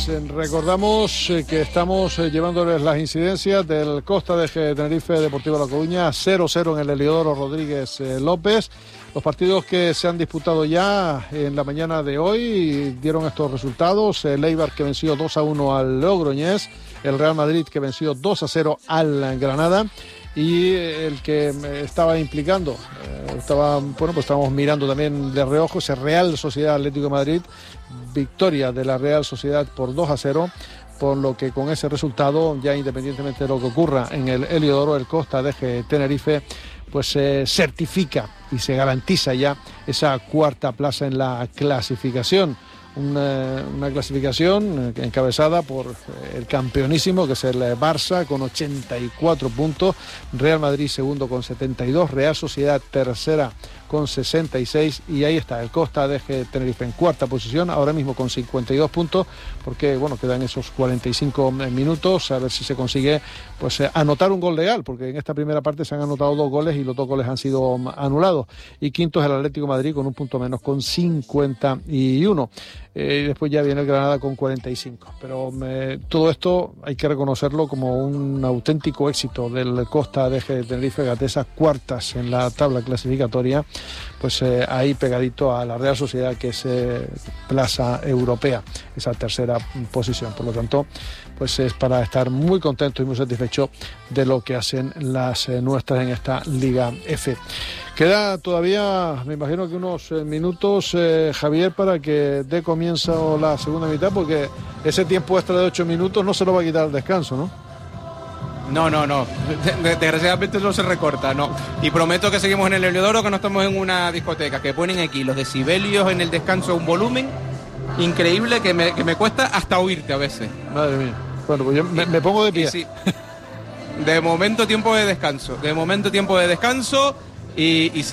recordamos que estamos llevándoles las incidencias del Costa de Tenerife Deportivo La Coruña 0-0 en el Heliodoro Rodríguez López. Los partidos que se han disputado ya en la mañana de hoy dieron estos resultados. El Eibar, que venció 2-1 al Logroñés, el Real Madrid, que venció 2-0 al Granada, y el que estaba implicando, estábamos mirando también de reojo ese Real Sociedad Atlético de Madrid, victoria de la Real Sociedad por 2-0, por lo que con ese resultado, ya independientemente de lo que ocurra en el Heliodoro, el Costa de Tenerife pues se certifica y se garantiza ya esa cuarta plaza en la clasificación. Una clasificación encabezada por el campeonísimo, que es el Barça, con 84 puntos, Real Madrid segundo con 72, Real Sociedad tercera con 66, y ahí está el Costa de Tenerife en cuarta posición, ahora mismo con 52 puntos, porque quedan esos 45 minutos, a ver si se consigue pues anotar un gol legal, porque en esta primera parte se han anotado 2 goles y los 2 goles han sido anulados. Y quinto es el Atlético de Madrid con un punto menos, con 51. Y después ya viene el Granada con 45. Pero todo esto hay que reconocerlo como un auténtico éxito del Costa de Tenerife, de esas cuartas en la tabla clasificatoria, pues ahí pegadito a la Real Sociedad, que es plaza europea, esa tercera posición. Por lo tanto, pues es para estar muy contentos y muy satisfechos de lo que hacen las nuestras en esta Liga F. Queda todavía, me imagino que unos minutos, Javier, para que dé comienzo la segunda mitad, porque ese tiempo extra de 8 minutos no se lo va a quitar el descanso, ¿no? No. Desgraciadamente no se recorta, no. Y prometo que seguimos en el Heliodoro, que no estamos en una discoteca, que ponen aquí los decibelios en el descanso, un volumen increíble que me cuesta hasta oírte a veces. Madre mía. Bueno, pues yo me pongo de pie. Sí. De momento tiempo de descanso. Y